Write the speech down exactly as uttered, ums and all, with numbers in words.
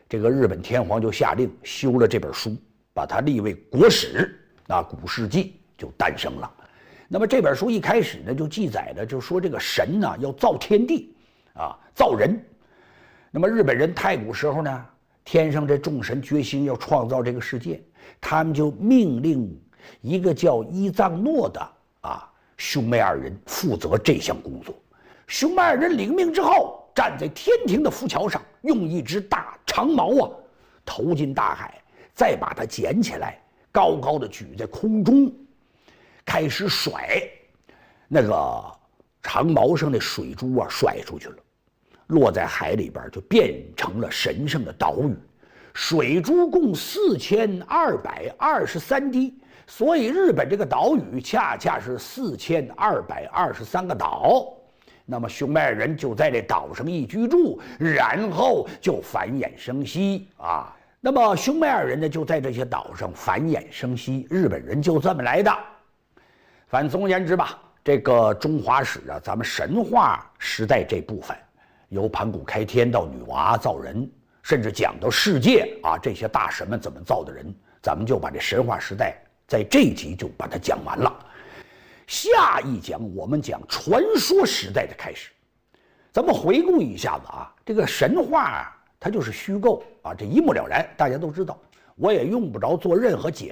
这个日本天皇就下令修了这本书，把它立为国史，啊，古事记就诞生了。那么这本书一开始呢，就记载了，就说这个神呢要造天地，啊，造人。那么日本人太古时候呢，天上这众神决心要创造这个世界，他们就命令一个叫伊藏诺的啊兄妹二人负责这项工作。兄妹二人领命之后，站在天庭的浮桥上，用一只大长矛啊投进大海，再把它捡起来，高高的举在空中，开始甩。那个长矛上的水珠啊甩出去了，落在海里边，就变成了神圣的岛屿。水珠共四千二百二十三滴，所以日本这个岛屿恰恰是四千二百二十三个岛。那么兄妹二人就在这岛上一居住，然后就繁衍生息啊。那么兄妹二人呢，就在这些岛上繁衍生息，日本人就这么来的。反正总而言之吧，这个中华史啊，咱们神话时代这部分，由盘古开天到女娲造人，甚至讲到世界啊，这些大神们怎么造的人，咱们就把这神话时代在这一集就把它讲完了。下一讲我们讲传说时代的开始。咱们回顾一下子啊，这个神话啊，它就是虚构啊，这一目了然，大家都知道，我也用不着做任何解